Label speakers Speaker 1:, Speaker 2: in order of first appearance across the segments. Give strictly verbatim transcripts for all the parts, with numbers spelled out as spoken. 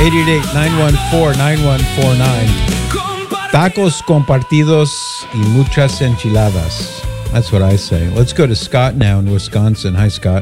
Speaker 1: eight eight eight, nine one four, nine one four nine. Tacos compartidos y muchas enchiladas. That's what I say. Let's go to Scott now in Wisconsin. Hi, Scott.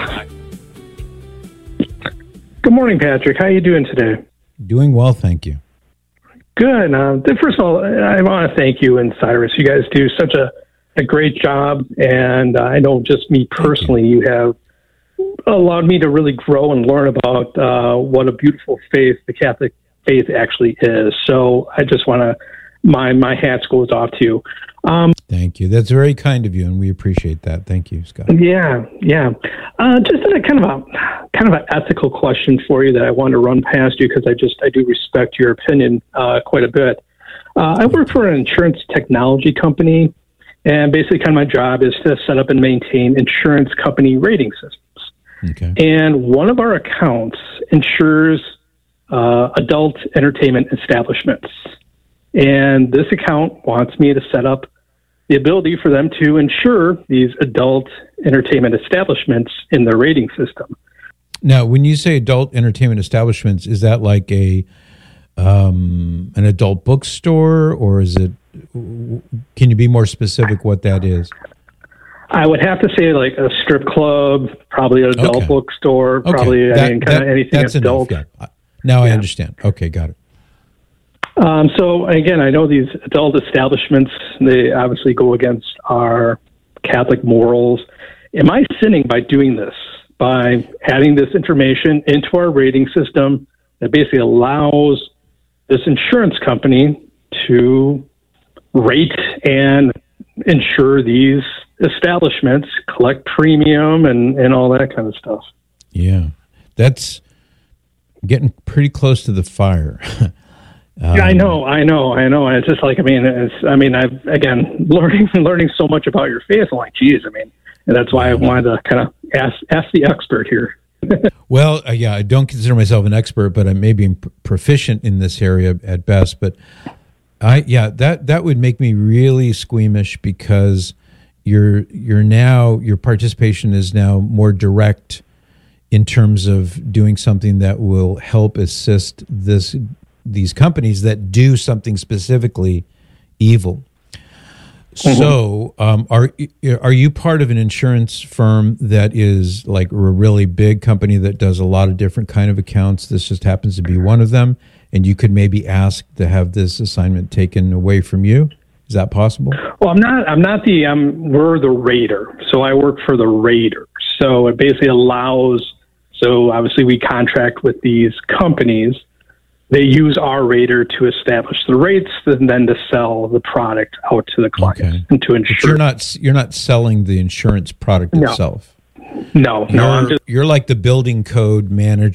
Speaker 2: Good morning, Patrick. How are you doing today?
Speaker 1: Doing well, thank you.
Speaker 2: Good. Uh, first of all, I want to thank you and Cyrus. You guys do such a, a great job, and uh, I know just me personally, you. you have allowed me to really grow and learn about uh, what a beautiful faith the Catholic faith actually is. So I just want to, my my hats goes off to you. Um,
Speaker 1: Thank you. That's very kind of you, and we appreciate that. Thank you, Scott.
Speaker 2: Yeah, yeah. Uh, just a kind of a kind of an ethical question for you that I want to run past you because I just I do respect your opinion uh, quite a bit. Uh, I work for an insurance technology company, and basically, kind of my job is to set up and maintain insurance company rating systems.
Speaker 1: Okay.
Speaker 2: And one of our accounts insures uh, adult entertainment establishments, and this account wants me to set up the ability for them to insure these adult entertainment establishments in their rating system.
Speaker 1: Now, when you say adult entertainment establishments, is that like a um, an adult bookstore, or is it? Can you be more specific what that is?
Speaker 2: I would have to say like a strip club, probably an adult
Speaker 1: Okay.
Speaker 2: bookstore,
Speaker 1: Okay.
Speaker 2: probably
Speaker 1: That-
Speaker 2: I mean, kind
Speaker 1: that-
Speaker 2: of anything
Speaker 1: that's
Speaker 2: adult.
Speaker 1: enough, yeah. Now I
Speaker 2: Yeah.
Speaker 1: understand. Okay, got it.
Speaker 2: Um, so again, I know these adult establishments, they obviously go against our Catholic morals. Am I sinning by doing this, by adding this information into our rating system that basically allows this insurance company to rate and insure these establishments, collect premium and, and all that kind of stuff?
Speaker 1: Yeah, that's getting pretty close to the fire. Um,
Speaker 2: Yeah, I know, I know, I know. And it's just like, I mean, it's, I mean, I've, again, learning, learning so much about your faith. I'm like, geez, I mean, and that's why I wanted to kind of ask, ask the expert here.
Speaker 1: Well, uh, yeah, I don't consider myself an expert, but I may be p- proficient in this area at best. But I, yeah, that, that would make me really squeamish because you're, you're now, your participation is now more direct in terms of doing something that will help assist this these companies that do something specifically evil. Mm-hmm. So, um, are are you part of an insurance firm that is like a really big company that does a lot of different kind of accounts? This just happens to be one of them, and you could maybe ask to have this assignment taken away from you. Is that possible?
Speaker 2: Well, I'm not. I'm not the. Um, we're the rater, so I work for the rater. So it basically allows. So obviously, we contract with these companies. They use our rater to establish the rates and then to sell the product out to the clients
Speaker 1: Okay.
Speaker 2: and to
Speaker 1: But
Speaker 2: insure.
Speaker 1: you're not you're not selling the insurance product
Speaker 2: No.
Speaker 1: itself.
Speaker 2: No, no,
Speaker 1: You're,
Speaker 2: I'm just
Speaker 1: you're like the building code manager